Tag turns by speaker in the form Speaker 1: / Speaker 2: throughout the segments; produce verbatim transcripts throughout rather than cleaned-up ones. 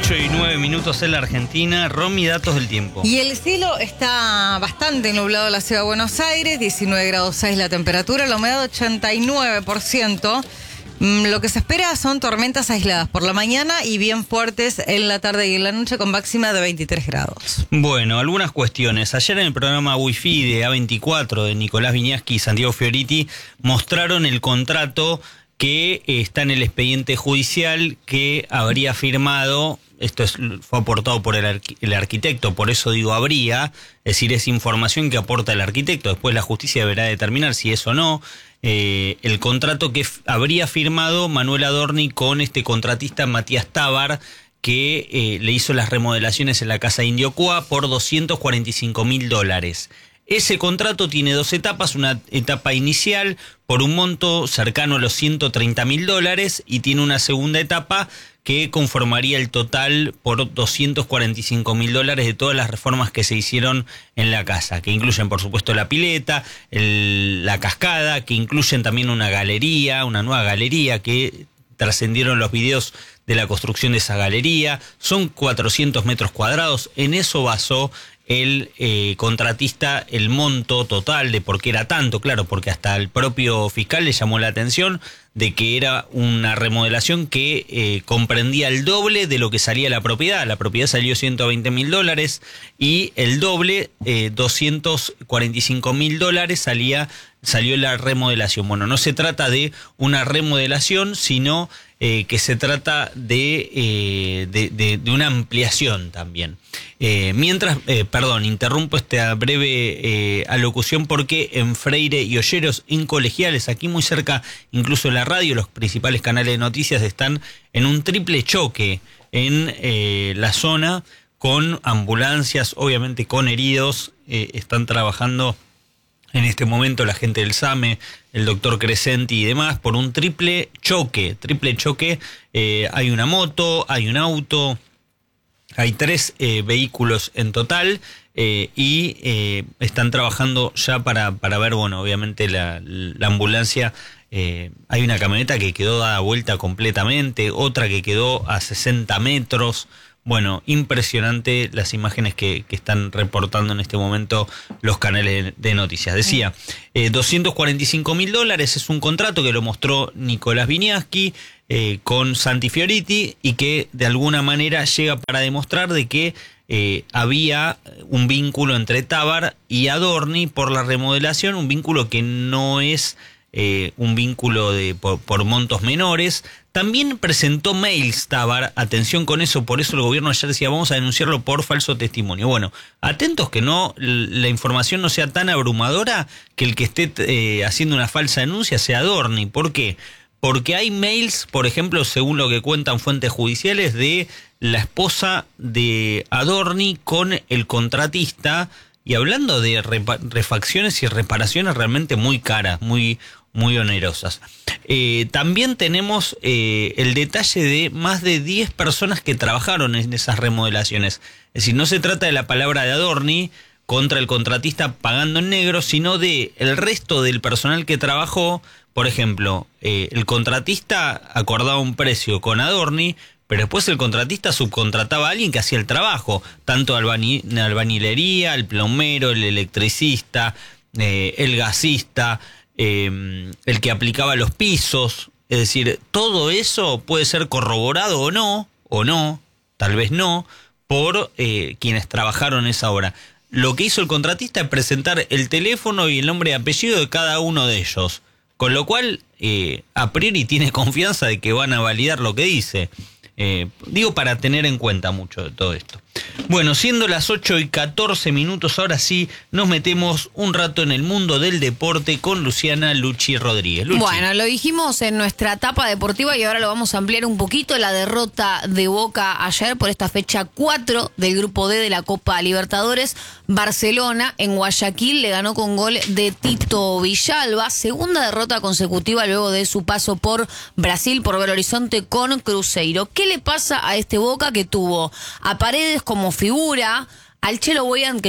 Speaker 1: ocho y nueve minutos en la Argentina. Romy, datos del tiempo.
Speaker 2: Y el cielo está bastante nublado en la ciudad de Buenos Aires, diecinueve grados seis la temperatura, la humedad ochenta y nueve por ciento. Lo que se espera son tormentas aisladas por la mañana y bien fuertes en la tarde y en la noche con máxima de veintitrés grados.
Speaker 1: Bueno, algunas cuestiones. Ayer en el programa Wi-Fi de A veinticuatro de Nicolás Viñaski y Santiago Fioriti mostraron el contrato que está en el expediente judicial que habría firmado, esto es, fue aportado por el, arqu el arquitecto, por eso digo habría, es decir, es información que aporta el arquitecto, después la justicia deberá determinar si es o no, eh, el contrato que habría firmado Manuel Adorni con este contratista Matías Tábar, que eh, le hizo las remodelaciones en la casa Indio Cua por doscientos cuarenta y cinco mil dólares. Ese contrato tiene dos etapas, una etapa inicial por un monto cercano a los ciento treinta mil dólares y tiene una segunda etapa que conformaría el total por doscientos cuarenta y cinco mil dólares de todas las reformas que se hicieron en la casa, que incluyen por supuesto la pileta, el, la cascada, que incluyen también una galería, una nueva galería que trascendieron los videos de la construcción de esa galería. Son cuatrocientos metros cuadrados, en eso basó el eh, contratista el monto total de por qué era tanto, claro, porque hasta el propio fiscal le llamó la atención de que era una remodelación que eh, comprendía el doble de lo que salía la propiedad. La propiedad salió ciento veinte mil dólares y el doble, eh, doscientos cuarenta y cinco mil dólares salía, salió la remodelación. Bueno, no se trata de una remodelación, sino eh, que se trata de, eh, de, de, de una ampliación también. Eh, mientras, eh, perdón, interrumpo esta breve eh, alocución porque en Freire y Olleros, en Colegiales, aquí muy cerca, incluso en la radio, los principales canales de noticias están en un triple choque en eh, la zona con ambulancias, obviamente con heridos, eh, están trabajando en este momento la gente del SAME, el doctor Crescenti y demás, por un triple choque, triple choque, eh, hay una moto, hay un auto. Hay tres eh, vehículos en total eh, y eh, están trabajando ya para, para ver, bueno, obviamente la, la ambulancia, eh, hay una camioneta que quedó dada vuelta completamente, otra que quedó a sesenta metros. Bueno, impresionante las imágenes que, que están reportando en este momento los canales de noticias. Decía, eh, doscientos cuarenta y cinco mil dólares es un contrato que lo mostró Nicolás Viñaski eh, con Santi Fioriti y que de alguna manera llega para demostrar de que eh, había un vínculo entre Tábar y Adorni por la remodelación, un vínculo que no es eh, un vínculo de por, por montos menores. También presentó mails Tábar, atención con eso, por eso el gobierno ayer decía vamos a denunciarlo por falso testimonio. Bueno, atentos que no la información no sea tan abrumadora que el que esté eh, haciendo una falsa denuncia sea Adorni. ¿Por qué? Porque hay mails, por ejemplo, según lo que cuentan fuentes judiciales, de la esposa de Adorni con el contratista y hablando de refacciones y reparaciones realmente muy caras, muy muy onerosas. Eh, también tenemos eh, el detalle de más de diez personas que trabajaron en esas remodelaciones. Es decir, no se trata de la palabra de Adorni contra el contratista pagando en negro, sino de el resto del personal que trabajó. Por ejemplo, eh, el contratista acordaba un precio con Adorni, pero después el contratista subcontrataba a alguien que hacía el trabajo, tanto albañi albañilería, el plomero, el electricista, eh, el gasista, Eh, el que aplicaba los pisos. Es decir, todo eso puede ser corroborado o no, o no, tal vez no, por eh, quienes trabajaron esa obra. Lo que hizo el contratista es presentar el teléfono y el nombre y apellido de cada uno de ellos, con lo cual eh, a priori tiene confianza de que van a validar lo que dice. Eh, digo para tener en cuenta mucho de todo esto. Bueno, siendo las ocho y catorce minutos, ahora sí nos metemos un rato en el mundo del deporte con Luciana Luchi Rodríguez. Luchi.
Speaker 3: Bueno, lo dijimos en nuestra etapa deportiva y ahora lo vamos a ampliar un poquito. La derrota de Boca ayer por esta fecha cuatro del Grupo D de la Copa Libertadores. Barcelona en Guayaquil le ganó con gol de Tito Villalba. Segunda derrota consecutiva luego de su paso por Brasil, por Belo Horizonte con Cruzeiro. ¿Qué le pasa a este Boca que tuvo a Paredes como figura, al Chelo Boyan, que yo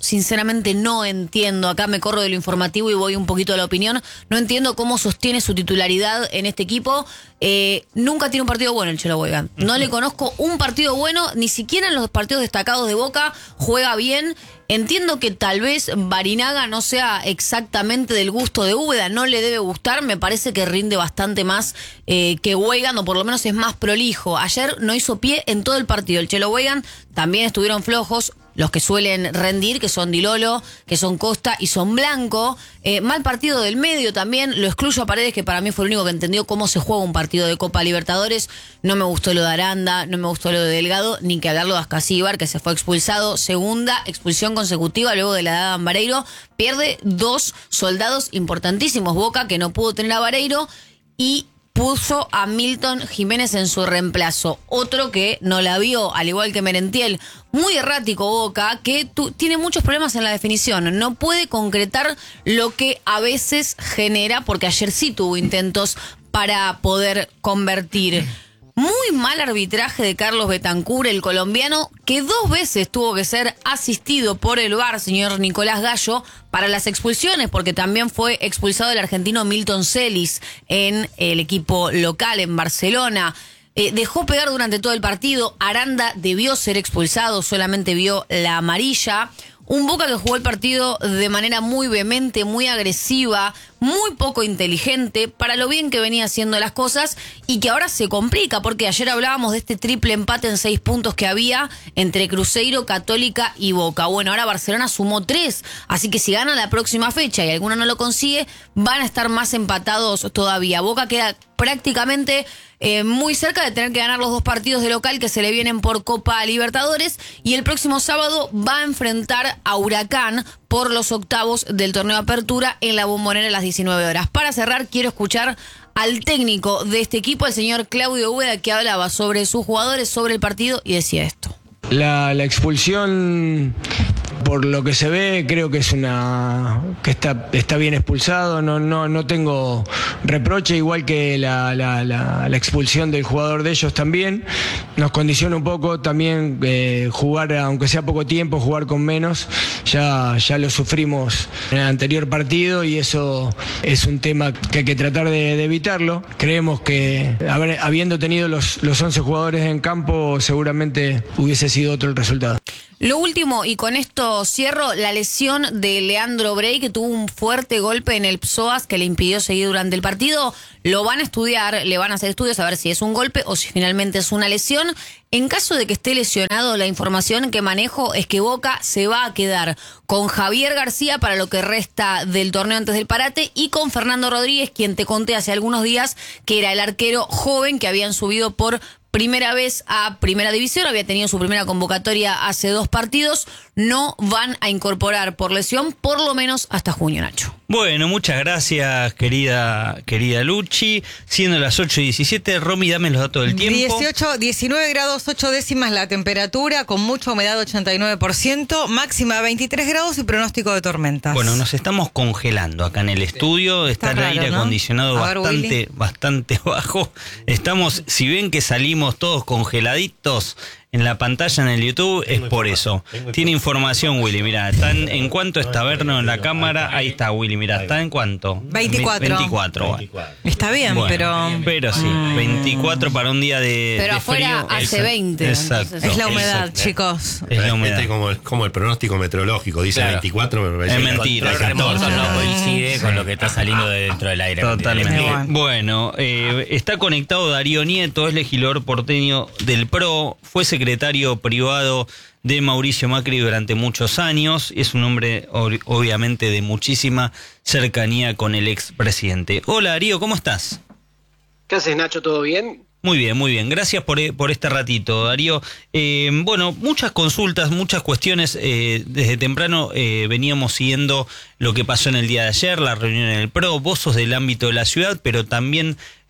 Speaker 3: sinceramente no entiendo, acá me corro de lo informativo y voy un poquito a la opinión, no entiendo cómo sostiene su titularidad en este equipo. Eh, nunca tiene un partido bueno el Chelo Weigand. No le conozco un partido bueno, ni siquiera en los partidos destacados de Boca juega bien. Entiendo que tal vez Barinaga no sea exactamente del gusto de Úbeda, no le debe gustar, me parece que rinde bastante más eh, que Weigand, o por lo menos es más prolijo. Ayer no hizo pie en todo el partido el Chelo Weigand, también estuvieron flojos los que suelen rendir, que son Di Lolo, que son Costa y son Blanco. Eh, mal partido del medio también, lo excluyo a Paredes, que para mí fue el único que entendió cómo se juega un partido de Copa Libertadores. No me gustó lo de Aranda, no me gustó lo de Delgado, ni que hablarlo de Ascasíbar, que se fue expulsado. Segunda expulsión consecutiva luego de la de Adam Vareiro. Pierde dos soldados importantísimos. Boca, que no pudo tener a Vareiro, y puso a Milton Jiménez en su reemplazo. Otro que no la vio, al igual que Merentiel. Muy errático Boca, que tu, tiene muchos problemas en la definición. No puede concretar lo que a veces genera, porque ayer sí tuvo intentos para poder convertir. Muy mal arbitraje de Carlos Betancur, el colombiano, que dos veces tuvo que ser asistido por el V A R, señor Nicolás Gallo, para las expulsiones, porque también fue expulsado el argentino Milton Celis en el equipo local, en Barcelona. Eh, dejó pegar durante todo el partido. Aranda debió ser expulsado, solamente vio la amarilla. Un Boca que jugó el partido de manera muy vehemente, muy agresiva, muy poco inteligente, para lo bien que venía haciendo las cosas, y que ahora se complica, porque ayer hablábamos de este triple empate en seis puntos que había entre Cruzeiro, Católica y Boca. Bueno, ahora Barcelona sumó tres, así que si gana la próxima fecha y alguno no lo consigue, van a estar más empatados todavía. Boca queda prácticamente eh, muy cerca de tener que ganar los dos partidos de local que se le vienen por Copa Libertadores, y el próximo sábado va a enfrentar a Huracán por los octavos del torneo Apertura en la Bombonera a las diecinueve horas. Para cerrar, quiero escuchar al técnico de este equipo, el señor Claudio Úbeda, que hablaba sobre sus jugadores, sobre el partido, y decía esto.
Speaker 4: La, la expulsión, por lo que se ve, creo que es una que está, está bien expulsado. No, no, no tengo reproche, igual que la, la, la, la expulsión del jugador de ellos también. Nos condiciona un poco también eh, jugar, aunque sea poco tiempo, jugar con menos. Ya, ya lo sufrimos en el anterior partido y eso es un tema que hay que tratar de, de evitarlo. Creemos que haber, habiendo tenido los, los once jugadores en campo, seguramente hubiese sido otro el resultado.
Speaker 3: Lo último, y con esto cierro, la lesión de Leandro Brey, que tuvo un fuerte golpe en el psoas que le impidió seguir durante el partido. Lo van a estudiar, le van a hacer estudios a ver si es un golpe o si finalmente es una lesión. En caso de que esté lesionado, la información que manejo es que Boca se va a quedar con Javier García para lo que resta del torneo antes del parate, y con Fernando Rodríguez, quien te conté hace algunos días que era el arquero joven que habían subido por primera vez a Primera División, había tenido su primera convocatoria hace dos partidos. No van a incorporar por lesión por lo menos hasta junio, Nacho.
Speaker 1: Bueno, muchas gracias, querida querida Luchi. Siendo las ocho y diecisiete, Romy, dame los datos del tiempo.
Speaker 2: dieciocho, diecinueve grados, ocho décimas la temperatura, con mucha humedad, ochenta y nueve por ciento, máxima veintitrés grados y pronóstico de tormentas.
Speaker 1: Bueno, nos estamos congelando acá en el estudio. Está, Está el raro, aire ¿no? acondicionado bastante, bastante bajo. Estamos, si ven que salimos todos congeladitos en la pantalla en el YouTube, es por eso. Tiene información, Willy, mira, están en cuánto está vernos en la cámara. Ahí está, Willy, mira, ¿está en cuánto?
Speaker 2: veinticuatro.
Speaker 1: veinticuatro.
Speaker 2: Está bien,
Speaker 1: bueno,
Speaker 2: pero...
Speaker 1: Pero sí, veinticuatro para un día de
Speaker 3: Pero
Speaker 1: de
Speaker 3: afuera
Speaker 1: frío.
Speaker 3: hace veinte.
Speaker 1: Exacto.
Speaker 2: Es la humedad,
Speaker 1: Exacto.
Speaker 2: chicos.
Speaker 1: Es la humedad.
Speaker 5: Este como, como el pronóstico meteorológico, dice
Speaker 6: Claro.
Speaker 5: veinticuatro, me parece.
Speaker 1: Es mentira.
Speaker 6: El remoto no coincide
Speaker 2: Sí.
Speaker 6: con lo que está saliendo de dentro del aire.
Speaker 1: Totalmente.
Speaker 2: Igual.
Speaker 1: Bueno, eh, está conectado Darío Nieto, es legislador porteño del P R O, fue secretario privado de Mauricio Macri durante muchos años, es un hombre ob- obviamente de muchísima cercanía con el expresidente. Hola Darío, ¿cómo estás?
Speaker 7: ¿Qué haces, Nacho? ¿Todo bien?
Speaker 1: Muy bien, muy bien. Gracias por, por este ratito, Darío. Eh, bueno, muchas consultas, muchas cuestiones. Eh, desde temprano eh, veníamos siguiendo lo que pasó en el día de ayer, la reunión en el P R O. Vos sos del ámbito de la ciudad, pero también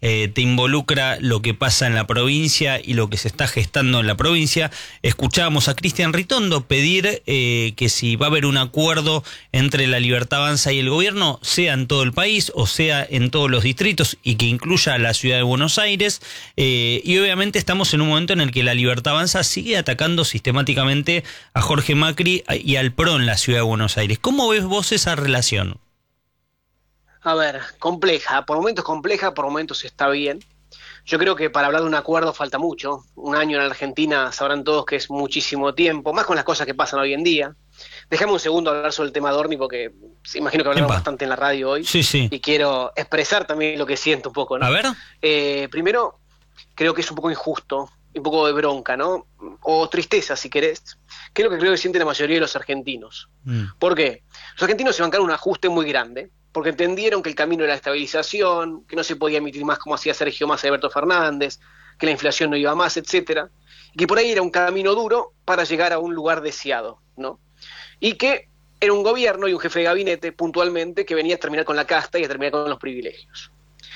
Speaker 1: eh, te involucra lo que pasa en la provincia y lo que se está gestando en la provincia. Escuchábamos a Cristian Ritondo pedir eh, que si va a haber un acuerdo entre la Libertad Avanza y el gobierno, sea en todo el país o sea en todos los distritos y que incluya a la ciudad de Buenos Aires. Eh, y obviamente estamos en un momento en el que la Libertad Avanza sigue atacando sistemáticamente a Jorge Macri y al P R O en la ciudad de Buenos Aires. ¿Cómo ves vos esa relación?
Speaker 7: A ver, compleja, por momentos compleja, por momentos está bien. Yo creo que para hablar de un acuerdo falta mucho. Un año en Argentina sabrán todos que es muchísimo tiempo, más con las cosas que pasan hoy en día. Déjame un segundo hablar sobre el tema Adorni porque sí, imagino que hablamos
Speaker 1: Epa.
Speaker 7: bastante en la radio hoy.
Speaker 1: Sí, sí.
Speaker 7: Y quiero expresar también lo que siento un poco, ¿no?
Speaker 1: A ver.
Speaker 7: Eh, primero, creo que es un poco injusto, un poco de bronca, ¿no? O tristeza, si querés, que es lo que creo que siente la mayoría de los argentinos.
Speaker 1: Mm.
Speaker 7: ¿Por qué? Los argentinos se bancaron un ajuste muy grande, porque entendieron que el camino era la estabilización, que no se podía emitir más como hacía Sergio Massa y Alberto Fernández, que la inflación no iba más, etcétera, y que por ahí era un camino duro para llegar a un lugar deseado, ¿no? Y que era un gobierno y un jefe de gabinete, puntualmente, que venía a terminar con la casta y a terminar con los privilegios.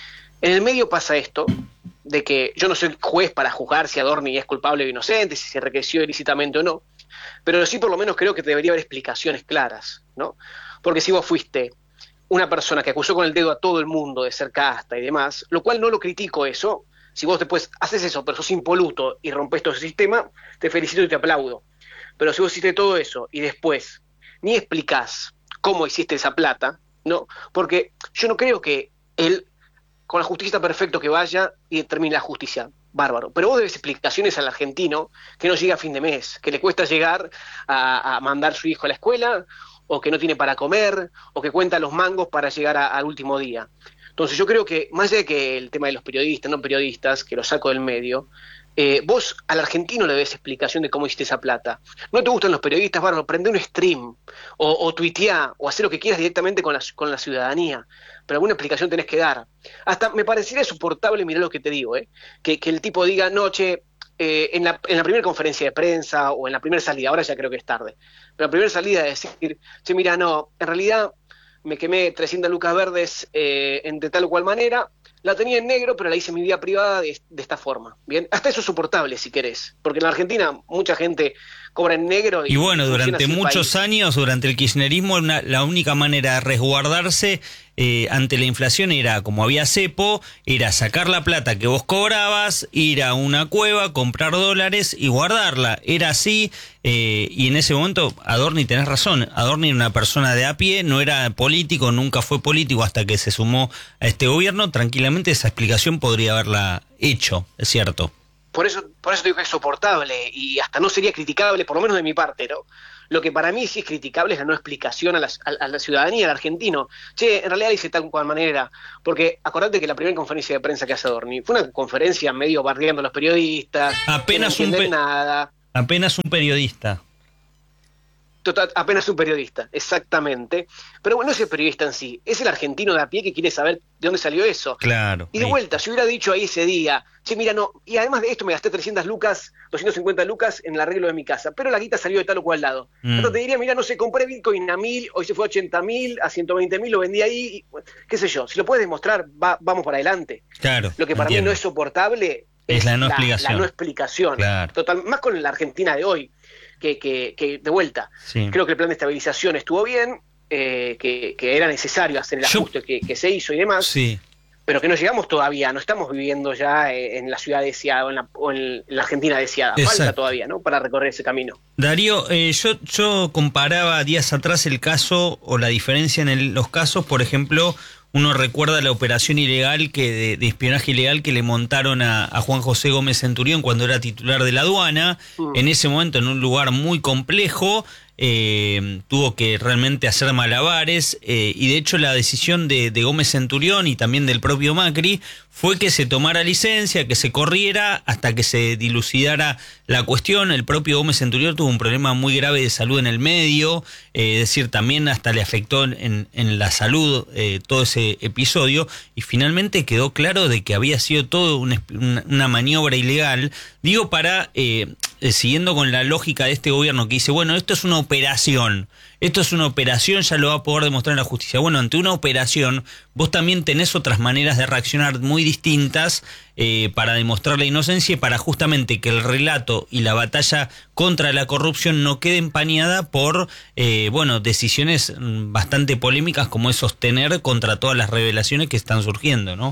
Speaker 7: En el medio pasa esto, de que yo no soy juez para juzgar si Adorni es culpable o inocente, si se enriqueció ilícitamente o no, pero sí por lo menos creo que debería haber explicaciones claras, ¿no? Porque si vos fuiste una persona que acusó con el dedo a todo el mundo de ser casta y demás, lo cual no lo critico eso, si vos después haces eso, pero sos impoluto y rompes todo ese sistema, te felicito y te aplaudo. Pero si vos hiciste todo eso y después ni explicás cómo hiciste esa plata, ¿no? Porque yo no creo que él, con la justicia está perfecto que vaya y termine la justicia, bárbaro. Pero vos debes explicaciones al argentino que no llega a fin de mes, que le cuesta llegar a, a mandar a su hijo a la escuela, o que no tiene para comer, o que cuenta los mangos para llegar a, al último día. Entonces yo creo que, más allá de que el tema de los periodistas, no periodistas, que lo saco del medio, eh, vos al argentino le debes explicación de cómo hiciste esa plata. No te gustan los periodistas, bárbaro, prende un stream, o, o tuiteá, o hacer lo que quieras directamente con la, con la ciudadanía, pero alguna explicación tenés que dar. Hasta me parecería soportable, mirá lo que te digo, eh, que, que el tipo diga, no, che, Eh, en, la, en la primera conferencia de prensa o en la primera salida, ahora ya creo que es tarde, pero en la primera salida de decir, che, mira, no, en realidad me quemé trescientas lucas verdes eh, en de tal o cual manera, la tenía en negro, pero la hice en mi vida privada de, de esta forma, ¿bien? Hasta eso es soportable, si querés, porque en la Argentina mucha gente cobra en negro. Y,
Speaker 1: y bueno,
Speaker 7: y
Speaker 1: durante muchos años, durante el kirchnerismo, una, la única manera de resguardarse eh, ante la inflación era, como había cepo, era sacar la plata que vos cobrabas, ir a una cueva, comprar dólares y guardarla. Era así, eh, y en ese momento, Adorni, tenés razón, Adorni era una persona de a pie, no era político, nunca fue político hasta que se sumó a este gobierno. Tranquilamente esa explicación podría haberla hecho, es cierto.
Speaker 7: Por eso, por eso digo que es soportable y hasta no sería criticable, por lo menos de mi parte, ¿no? Lo que para mí sí es criticable es la no explicación a la, a, a la ciudadanía, al argentino. Che, en realidad dice tal cual manera, porque acordate que la primera conferencia de prensa que hace Adorni fue una conferencia medio bardeando a los periodistas,
Speaker 1: apenas
Speaker 7: que no entienden
Speaker 1: un pe-
Speaker 7: nada.
Speaker 1: Apenas un periodista.
Speaker 7: Total, apenas un periodista, exactamente. Pero bueno, no es el periodista en sí, es el argentino de a pie que quiere saber de dónde salió eso.
Speaker 1: Claro.
Speaker 7: Y de
Speaker 1: ahí.
Speaker 7: vuelta, si hubiera dicho ahí ese día, che, mira, no, y además de esto me gasté trescientas lucas, doscientas cincuenta lucas en el arreglo de mi casa, pero la guita salió de tal o cual lado.
Speaker 1: Mm.
Speaker 7: Entonces te diría, mira, no sé, compré Bitcoin a mil, hoy se fue a ochenta mil, a ciento veinte mil, lo vendí ahí, y, bueno, qué sé yo, si lo puedes demostrar, va, vamos para adelante.
Speaker 1: Claro.
Speaker 7: Lo que para
Speaker 1: entiendo.
Speaker 7: mí no es soportable
Speaker 1: Es la no explicación.
Speaker 7: La no explicación.
Speaker 1: Claro.
Speaker 7: Total, más con la Argentina de hoy, que, que, que de vuelta,
Speaker 1: Sí.
Speaker 7: creo que el plan de estabilización estuvo bien, eh, que, que era necesario hacer el
Speaker 1: Yo-
Speaker 7: ajuste que, que se hizo y demás,
Speaker 1: Sí.
Speaker 7: pero que no llegamos todavía, no estamos viviendo ya eh, en la ciudad deseada o en la, o en la Argentina deseada.
Speaker 1: Exacto.
Speaker 7: Falta todavía, ¿no? Para recorrer ese camino.
Speaker 1: Darío, eh, yo, yo comparaba días atrás el caso o la diferencia en el- los casos, por ejemplo, uno recuerda la operación ilegal que de, de espionaje ilegal que le montaron a, a Juan José Gómez Centurión cuando era titular de la aduana,
Speaker 7: Mm.
Speaker 1: en ese momento en un lugar muy complejo, eh, tuvo que realmente hacer malabares, eh, y de hecho la decisión de, de Gómez Centurión y también del propio Macri fue que se tomara licencia, que se corriera hasta que se dilucidara la cuestión. El propio Gómez Centurión tuvo un problema muy grave de salud en el medio, eh, es decir, también hasta le afectó en, en la salud eh, todo ese episodio, y finalmente quedó claro de que había sido todo una, una maniobra ilegal, digo, para... Eh, eh, siguiendo con la lógica de este gobierno que dice, bueno, esto es una operación, esto es una operación, ya lo va a poder demostrar en la justicia. Bueno, ante una operación, vos también tenés otras maneras de reaccionar muy distintas eh, para demostrar la inocencia y para justamente que el relato y la batalla contra la corrupción no quede empañada por, eh, bueno, decisiones bastante polémicas como es sostener contra todas las revelaciones que están surgiendo, ¿no?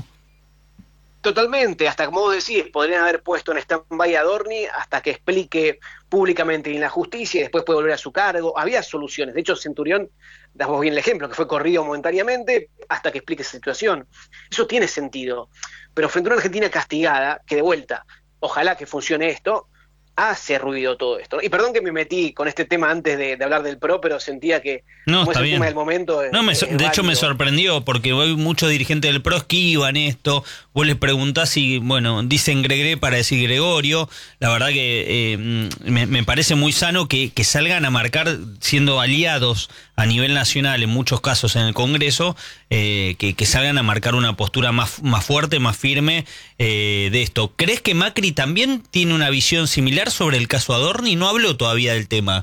Speaker 7: Totalmente, hasta como vos decís, podrían haber puesto en stand-by a Adorni hasta que explique públicamente en la justicia y después puede volver a su cargo. Había soluciones, de hecho Centurión, damos bien el ejemplo, que fue corrido momentáneamente hasta que explique esa situación. Eso tiene sentido, pero frente a una Argentina castigada, que de vuelta, ojalá que funcione esto, hace ruido todo esto. Y perdón que me metí con este tema antes de, de hablar del P R O, pero sentía que
Speaker 1: no,
Speaker 7: como
Speaker 1: está
Speaker 7: es el
Speaker 1: bien.
Speaker 7: tema del momento. Es,
Speaker 1: no, me,
Speaker 7: es
Speaker 1: de
Speaker 7: válido.
Speaker 1: hecho me sorprendió porque hay muchos dirigentes del P R O que iban esto, vos les preguntás y, bueno, dicen Gregre para decir Gregorio. La verdad que eh, me, me parece muy sano que, que salgan a marcar, siendo aliados a nivel nacional, en muchos casos en el Congreso, eh, que, que salgan a marcar una postura más, más fuerte, más firme eh, de esto. ¿Crees que Macri también tiene una visión similar sobre el caso Adorni? No habló todavía del tema.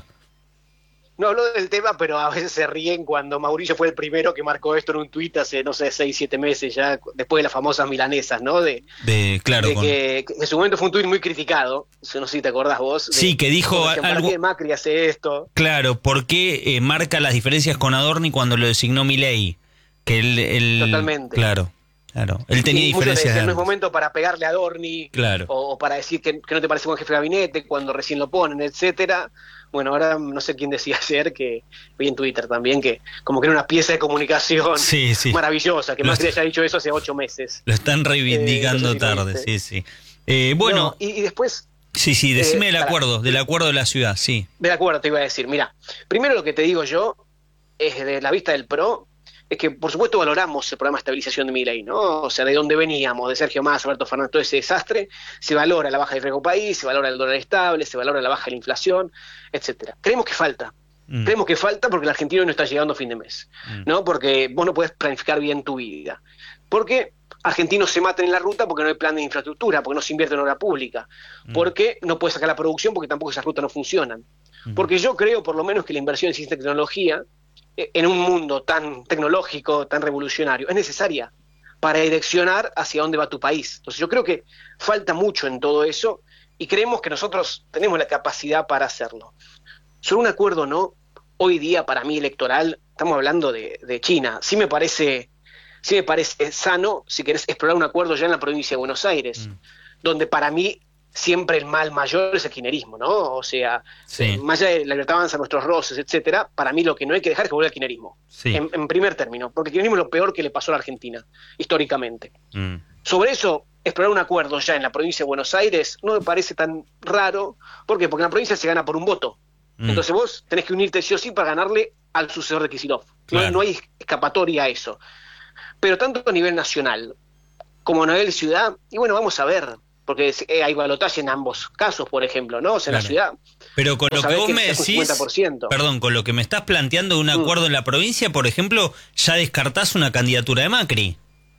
Speaker 7: No habló del tema, pero a veces se ríen cuando Mauricio fue el primero que marcó esto en un tuit hace, no sé, seis, siete meses ya, después de las famosas milanesas, ¿no? De,
Speaker 1: de claro.
Speaker 7: de
Speaker 1: con...
Speaker 7: que, que en su momento fue un tuit muy criticado, no sé si te acordás vos. De,
Speaker 1: sí, que dijo
Speaker 7: de que,
Speaker 1: algo...
Speaker 7: ¿para qué Macri hace esto?
Speaker 1: Claro, ¿por qué eh, marca las diferencias con Adorni cuando lo designó Milei? Que él, él...
Speaker 7: Totalmente.
Speaker 1: Claro, claro. Él tenía
Speaker 7: y
Speaker 1: diferencias.
Speaker 7: Decían,
Speaker 1: de
Speaker 7: no es momento para pegarle a Adorni,
Speaker 1: claro.
Speaker 7: o, o para decir que, que no te parece buen jefe de gabinete cuando recién lo ponen, etcétera. Bueno, ahora no sé quién decía ayer, que vi en Twitter también, que como que era una pieza de comunicación
Speaker 1: sí, sí.
Speaker 7: maravillosa, que
Speaker 1: Lo
Speaker 7: Macri
Speaker 1: est-
Speaker 7: haya dicho eso hace ocho meses.
Speaker 1: Lo están reivindicando
Speaker 7: Eh, no sé si lo
Speaker 1: tarde,
Speaker 7: viste.
Speaker 1: sí, sí. Eh, bueno,
Speaker 7: No, y, y después,
Speaker 1: sí, sí, decime
Speaker 7: eh,
Speaker 1: del
Speaker 7: para-
Speaker 1: acuerdo, del acuerdo de la ciudad, sí.
Speaker 7: de acuerdo, te iba a decir, mira, primero lo que te digo yo, es de la vista del P R O, es que por supuesto valoramos el programa de estabilización de Milei, ¿no? O sea, de dónde veníamos, de Sergio Massa, Alberto Fernández, todo ese desastre, se valora la baja del riesgo país, se valora el dólar estable, se valora la baja de la inflación, etcétera. Creemos que falta.
Speaker 1: Mm.
Speaker 7: Creemos que falta porque el argentino no está llegando a fin de mes,
Speaker 1: Mm.
Speaker 7: ¿no? Porque vos no podés planificar bien tu vida. Porque argentinos se matan en la ruta porque no hay plan de infraestructura, porque no se invierte en obra pública,
Speaker 1: Mm.
Speaker 7: porque no puedes sacar la producción porque tampoco esas rutas no funcionan.
Speaker 1: Mm.
Speaker 7: Porque yo creo, por lo menos, que la inversión en ciencia y tecnología, eh, en un mundo tan tecnológico, tan revolucionario, es necesaria para direccionar hacia dónde va tu país. Entonces yo creo que falta mucho en todo eso y creemos que nosotros tenemos la capacidad para hacerlo. Sobre un acuerdo, ¿no? Hoy día, para mí, electoral, estamos hablando de, de China. Sí me parece, sí me parece sano, si querés, explorar un acuerdo ya en la provincia de Buenos Aires,
Speaker 1: Mm.
Speaker 7: donde para mí siempre el mal mayor es el kirchnerismo, ¿no? O sea,
Speaker 1: Sí.
Speaker 7: eh, más allá de la libertad avanza, nuestros roces, etcétera, para mí lo que no hay que dejar es que vuelva el kirchnerismo.
Speaker 1: Sí.
Speaker 7: En, en primer término, porque el kirchnerismo es lo peor que le pasó a la Argentina, históricamente.
Speaker 1: Mm.
Speaker 7: Sobre eso, explorar un acuerdo ya en la provincia de Buenos Aires no me parece tan raro. ¿Por qué? Porque en la provincia se gana por un voto.
Speaker 1: Mm.
Speaker 7: Entonces vos tenés que unirte sí o sí para ganarle al sucesor de Kicillof.
Speaker 1: Claro.
Speaker 7: No, no hay escapatoria a eso. Pero tanto a nivel nacional como a nivel ciudad, y bueno, vamos a ver, porque es- eh, hay balotaje en ambos casos, por ejemplo, ¿no? O sea, en la
Speaker 1: Claro.
Speaker 7: ciudad.
Speaker 1: Pero con
Speaker 7: Vos
Speaker 1: lo que
Speaker 7: sabés
Speaker 1: vos
Speaker 7: que
Speaker 1: me
Speaker 7: es un
Speaker 1: decís,
Speaker 7: cincuenta por ciento.
Speaker 1: perdón, con lo que me estás planteando de un
Speaker 7: Mm.
Speaker 1: acuerdo en la provincia, por ejemplo, ya descartás una candidatura de Macri.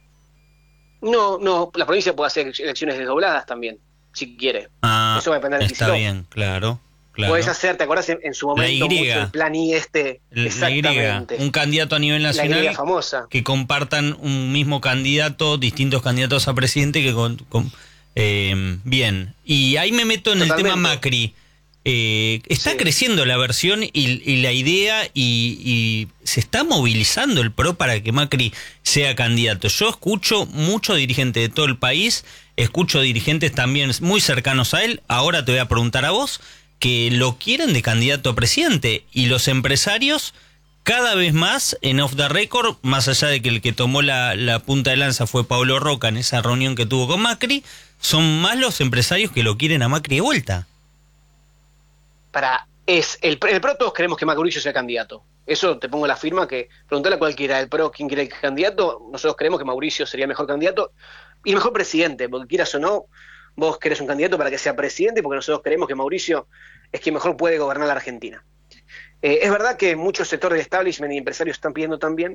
Speaker 7: No, no, la provincia puede hacer elecciones desdobladas también, si quiere.
Speaker 1: Ah,
Speaker 7: Eso va a depender de
Speaker 1: está
Speaker 7: Kicillof.
Speaker 1: bien, claro, claro.
Speaker 7: Podés hacer, ¿te acordás en, en su momento
Speaker 1: Y.
Speaker 7: mucho el plan I este?
Speaker 1: La Y,
Speaker 7: Exactamente.
Speaker 1: un candidato a nivel
Speaker 7: La
Speaker 1: nacional
Speaker 7: Y famosa.
Speaker 1: que compartan un mismo candidato, distintos candidatos a presidente que con, con- eh, bien. Y ahí me meto en
Speaker 7: Totalmente.
Speaker 1: el tema Macri. Eh, está
Speaker 7: Sí.
Speaker 1: creciendo la versión y, y la idea y, y se está movilizando el P R O para que Macri sea candidato. Yo escucho muchos dirigentes de todo el país, escucho dirigentes también muy cercanos a él, ahora te voy a preguntar a vos, que lo quieren de candidato a presidente, y los empresarios cada vez más en off the record, más allá de que el que tomó la, la punta de lanza fue Pablo Roca en esa reunión que tuvo con Macri, son más los empresarios que lo quieren a Macri de vuelta.
Speaker 7: Para, es el, el P R O todos queremos que Mauricio sea candidato. Eso te pongo la firma que preguntarle a cualquiera del P R O quién quiere el candidato. Nosotros creemos que Mauricio sería el mejor candidato y el mejor presidente, porque quieras o no, vos querés un candidato para que sea presidente, porque nosotros creemos que Mauricio es quien mejor puede gobernar la Argentina. Eh, es verdad que muchos sectores del establishment y empresarios están pidiendo también,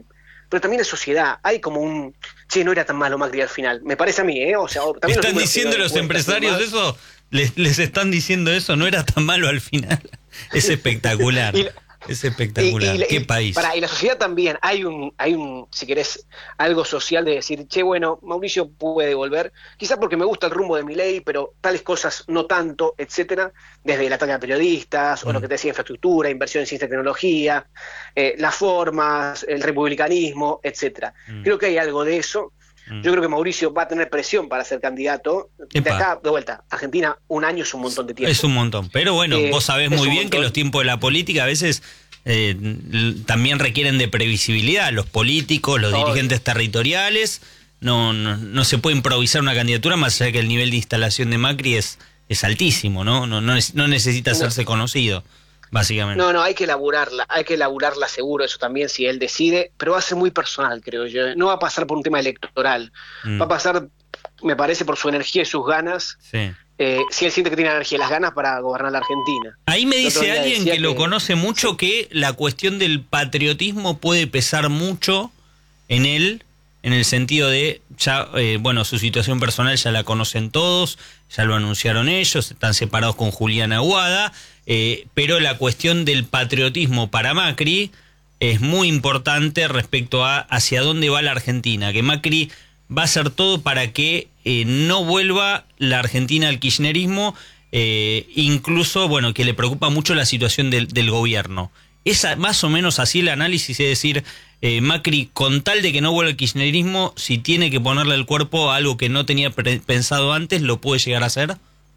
Speaker 7: pero también en sociedad. Hay como un, che, no era tan malo Macri al final. Me parece a mí, ¿eh? O sea, también
Speaker 1: ¿Están diciendo los empresarios eso? ¿Les, ¿Les están diciendo eso? No era tan malo al final. Es espectacular.
Speaker 7: Y,
Speaker 1: es espectacular.
Speaker 7: Y, y,
Speaker 1: ¿Qué
Speaker 7: y,
Speaker 1: país?
Speaker 7: Para, y la sociedad también. Hay un, hay un, si querés, algo social de decir, che, bueno, Mauricio puede volver. Quizás porque me gusta el rumbo de Milei, pero tales cosas no tanto, etcétera. Desde el ataque a periodistas, mm. o lo que te decía, infraestructura, inversión en ciencia y tecnología, eh, las formas, el republicanismo, etcétera. Mm. Creo que hay algo de eso. Yo creo que Mauricio va a tener presión para ser candidato.
Speaker 1: Epa.
Speaker 7: De acá, de vuelta, Argentina, un año es un montón de tiempo.
Speaker 1: Es un montón. Pero bueno, eh, vos sabés muy bien que los tiempos de la política a veces eh, también requieren de previsibilidad. Los políticos, los oh. dirigentes territoriales, no, no, no se puede improvisar una candidatura más allá de que el nivel de instalación de Macri es, es altísimo, ¿no? No, no, no necesita hacerse no. conocido. Básicamente.
Speaker 7: No, no, hay que elaborarla, hay que elaborarla seguro, eso también si él decide, pero va a ser muy personal, creo yo. No va a pasar por un tema electoral, mm. va a pasar, me parece, por su energía y sus ganas.
Speaker 1: Sí.
Speaker 7: Eh, si él siente que tiene energía y las ganas para gobernar la Argentina.
Speaker 1: Ahí me dice alguien que, que lo conoce mucho que la cuestión del patriotismo puede pesar mucho en él, en el sentido de, ya, eh, bueno, su situación personal ya la conocen todos, ya lo anunciaron ellos, están separados con Julián Aguada. Eh, pero la cuestión del patriotismo para Macri es muy importante respecto a hacia dónde va la Argentina, que Macri va a hacer todo para que eh, no vuelva la Argentina al kirchnerismo, eh, incluso, bueno, que le preocupa mucho la situación del, del gobierno. Es más o menos así el análisis, es decir, eh, Macri, con tal de que no vuelva al kirchnerismo, si tiene que ponerle el cuerpo a algo que no tenía pensado antes, ¿lo puede llegar a hacer?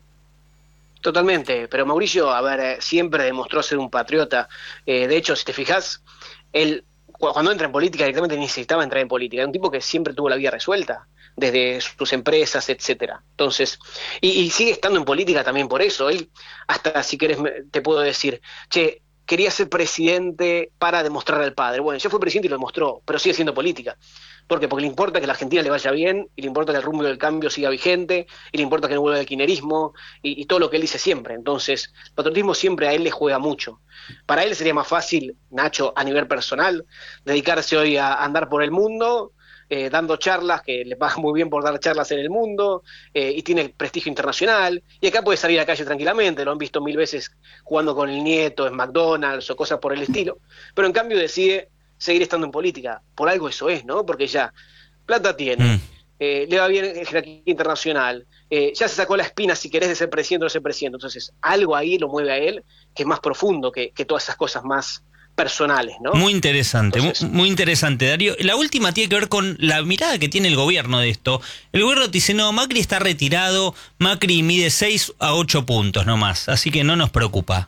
Speaker 7: Totalmente, pero Mauricio, a ver, eh, siempre demostró ser un patriota. Eh, de hecho, si te fijas, él cuando entra en política directamente ni necesitaba entrar en política. Era un tipo que siempre tuvo la vida resuelta, desde sus empresas, etcétera. Entonces, y, y sigue estando en política también por eso. Él, hasta si querés, te puedo decir, che, quería ser presidente para demostrarle al padre. Bueno, ya fue presidente y lo demostró, pero sigue siendo política. ¿Por qué? Porque le importa que a la Argentina le vaya bien, y le importa que el rumbo del cambio siga vigente, y le importa que no vuelva el kirchnerismo, y, y todo lo que él dice siempre. Entonces, el patriotismo siempre a él le juega mucho. Para él sería más fácil, Nacho, a nivel personal, dedicarse hoy a andar por el mundo, eh, dando charlas, que le pagan muy bien por dar charlas en el mundo, eh, y tiene prestigio internacional, y acá puede salir a la calle tranquilamente, lo han visto mil veces jugando con el nieto en McDonald's o cosas por el estilo, pero en cambio decide seguir estando en política. Por algo eso es, ¿no? Porque ya plata tiene, mm. eh, le va bien en jerarquía internacional, eh, ya se sacó la espina si querés de ser presidente o no ser presidente. Entonces algo ahí lo mueve a él que es más profundo que, que todas esas cosas más personales, ¿no?
Speaker 1: Muy interesante,
Speaker 7: Entonces,
Speaker 1: muy, muy interesante, Darío. La última tiene que ver con la mirada que tiene el gobierno de esto. El gobierno te dice, no, Macri está retirado, Macri mide seis a ocho puntos nomás, así que no nos preocupa.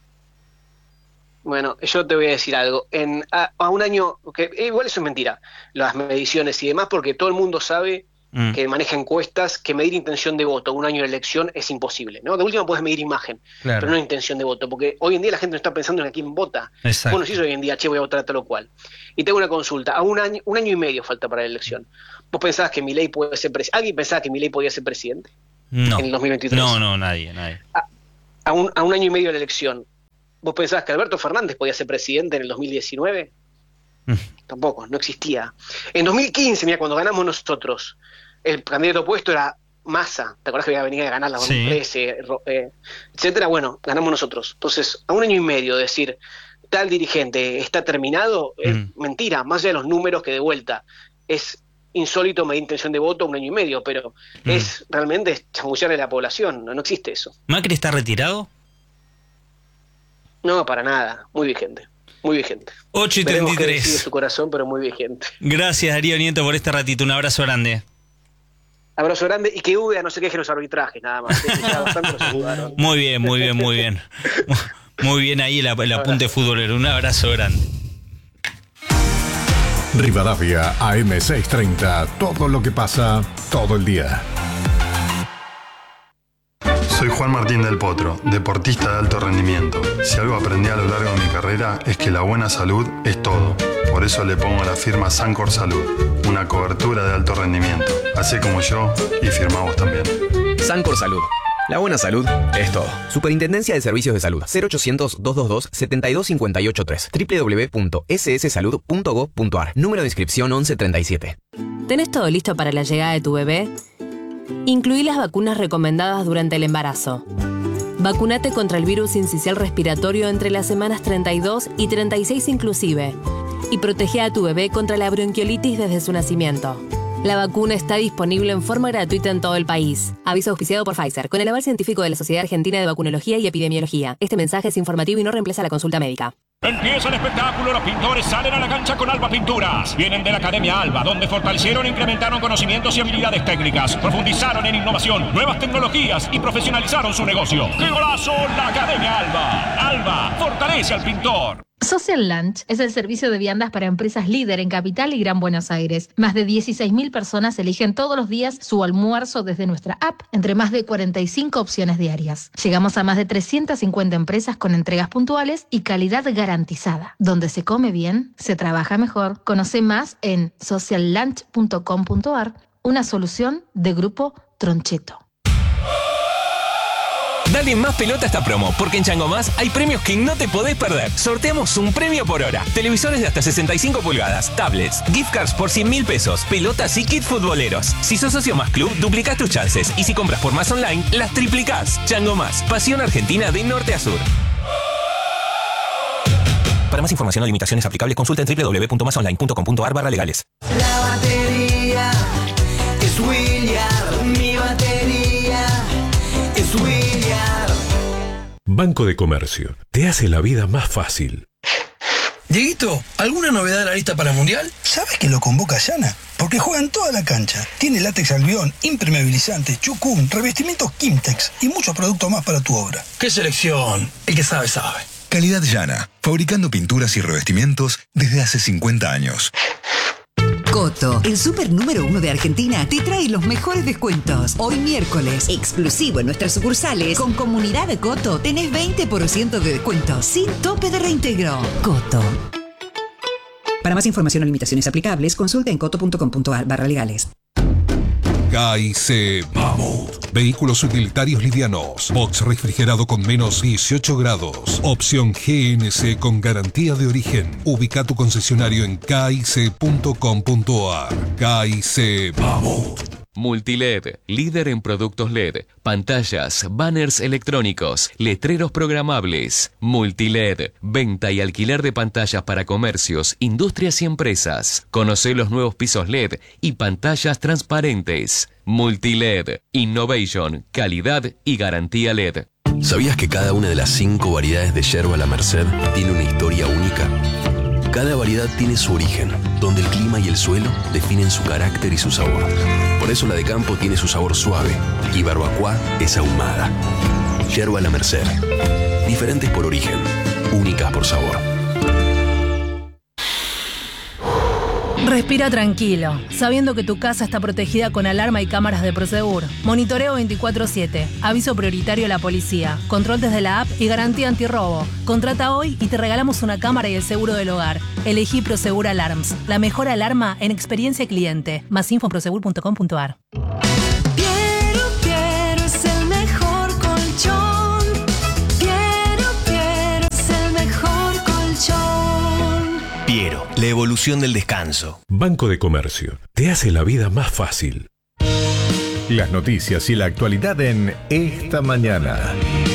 Speaker 7: Bueno, yo te voy a decir algo. En, a, a un año, que igual eso es mentira, las mediciones y demás, porque todo el mundo sabe mm. que maneja encuestas, que medir intención de voto un año de elección es imposible, ¿no? De última puedes medir imagen, claro, pero no intención de voto, porque hoy en día la gente no está pensando en a quién vota.
Speaker 1: Exacto.
Speaker 7: Bueno, si hoy en día, che, voy a votar a tal o cual. Y tengo una consulta, a un año, un año y medio falta para la elección. ¿Vos pensabas que Milei puede ser presidente? ¿Alguien pensaba que Milei podía ser presidente?
Speaker 1: No.
Speaker 7: En el dos mil veintitrés.
Speaker 1: No, no, nadie, nadie.
Speaker 7: A, a, un, a un año y medio de la elección. ¿Vos pensabas que Alberto Fernández podía ser presidente en el dos mil diecinueve? Mm. Tampoco, no existía. En dos mil quince, mira, cuando ganamos nosotros, el candidato opuesto era Massa. ¿Te acordás que venía a ganar la dos mil trece, sí. eh, etcétera? Bueno, ganamos nosotros. Entonces, a un año y medio decir tal dirigente está terminado, mm. es mentira, más allá de los números que de vuelta. Es insólito medir intención de voto un año y medio, pero mm. es realmente chamullarle a la población, no, no existe eso.
Speaker 1: ¿Macri está retirado?
Speaker 7: No, para nada, muy vigente, muy vigente.
Speaker 1: ocho y treinta y tres.
Speaker 7: Sigue su corazón, pero muy vigente.
Speaker 1: Gracias, Darío Nieto, por este ratito, un abrazo grande.
Speaker 7: Abrazo grande y que U D A no se queje los arbitrajes, nada más.
Speaker 1: Muy bien, muy bien, muy bien. Muy bien ahí el, el apunte futbolero, un abrazo grande.
Speaker 8: Rivadavia A M seiscientos treinta, todo lo que pasa todo el día.
Speaker 9: Soy Juan Martín del Potro, deportista de alto rendimiento. Si algo aprendí a lo largo de mi carrera es que la buena salud es todo. Por eso le pongo la firma Sancor Salud, una cobertura de alto rendimiento. Hacé como yo y firma vos también.
Speaker 10: Sancor Salud, La buena salud es todo. Superintendencia de Servicios de Salud. cero ochocientos, doscientos veintidós, setenta y dos cincuenta y ocho tres. doble u doble u doble u punto ese ese salud punto gob punto a r. Número de inscripción once treinta y siete.
Speaker 11: ¿Tenés todo listo para la llegada de tu bebé? Incluí las vacunas recomendadas durante el embarazo. Vacunate contra el virus sincicial respiratorio entre las semanas treinta y dos y treinta y seis inclusive. Y protege a tu bebé contra la bronquiolitis desde su nacimiento. La vacuna está disponible en forma gratuita en todo el país. Aviso auspiciado por Pfizer, con el aval científico de la Sociedad Argentina de Vacunología y Epidemiología. Este mensaje es informativo y no reemplaza la consulta médica.
Speaker 12: Empieza el espectáculo, los pintores salen a la cancha con Alba Pinturas. Vienen de la Academia Alba, donde fortalecieron e incrementaron conocimientos y habilidades técnicas, profundizaron en innovación, nuevas tecnologías y profesionalizaron su negocio. ¡Qué golazo! La Academia Alba. Alba fortalece al pintor.
Speaker 13: Social Lunch es el servicio de viandas para empresas líder en Capital y Gran Buenos Aires. Más de dieciséis mil personas eligen todos los días su almuerzo desde nuestra app, entre más de cuarenta y cinco opciones diarias. Llegamos a más de trescientas cincuenta empresas con entregas puntuales y calidad garantizada. Donde se come bien, se trabaja mejor. Conoce más en social lunch punto com punto a r, una solución de Grupo Troncheto.
Speaker 14: Dale más pelota a esta promo, porque en Chango Más hay premios que no te podés perder. Sorteamos un premio por hora. Televisores de hasta sesenta y cinco pulgadas, tablets, gift cards por cien mil pesos, pelotas y kit futboleros. Si sos socio Más Club, duplicás tus chances. Y si compras por Más Online, las triplicás. Chango Más, pasión argentina de norte a sur. Para más información o limitaciones aplicables, consulta en doble u doble u doble u punto más online punto com punto a r barra legales.
Speaker 15: La batería es William, mi batería es William.
Speaker 16: Banco de Comercio. Te hace la vida más fácil.
Speaker 17: Dieguito, ¿alguna novedad en la lista para el Mundial?
Speaker 18: ¿Sabes que lo convoca Yana? Porque juega en toda la cancha. Tiene látex albión, impermeabilizante, chucum, revestimientos Kimtex y muchos productos más para tu obra.
Speaker 17: ¡Qué selección! El que sabe, sabe.
Speaker 19: Calidad Yana, fabricando pinturas y revestimientos desde hace cincuenta años.
Speaker 20: Coto, el súper número uno de Argentina, te trae los mejores descuentos. Hoy miércoles, exclusivo en nuestras sucursales, con Comunidad de Coto tenés veinte por ciento de descuento, sin tope de reintegro. Coto. Para más información o limitaciones aplicables, consulta en coto punto com punto a r barra legales.
Speaker 21: K I C Mammoth. Vehículos utilitarios livianos. Box refrigerado con menos dieciocho grados. Opción G N C con garantía de origen. Ubica tu concesionario en k i c punto com punto a r. K I C Mammoth.
Speaker 22: Multiled, líder en productos L E D, pantallas, banners electrónicos, letreros programables. Multiled, venta y alquiler de pantallas para comercios, industrias y empresas. Conoce los nuevos pisos L E D y pantallas transparentes. Multiled, innovation, calidad y garantía L E D.
Speaker 23: ¿Sabías que cada una de las cinco variedades de yerba La Merced tiene una historia única? Cada variedad tiene su origen, donde el clima y el suelo definen su carácter y su sabor. Por eso la de campo tiene su sabor suave y barbacoa es ahumada. Yerba La Merced. Diferentes por origen, únicas por sabor.
Speaker 24: Respira tranquilo, sabiendo que tu casa está protegida con alarma y cámaras de Prosegur. Monitoreo veinticuatro siete, aviso prioritario a la policía, control desde la app y garantía antirrobo. Contrata hoy y te regalamos una cámara y el seguro del hogar. Elegí Prosegur Alarms, la mejor alarma en experiencia cliente. Más info en prosegur punto com punto a r.
Speaker 15: Piero, Piero es el mejor colchón. Piero, Piero es el mejor colchón.
Speaker 25: Piero, la evolución del descanso.
Speaker 16: Banco de Comercio. Te hace la vida más fácil.
Speaker 8: Las noticias y la actualidad en Esta Mañana.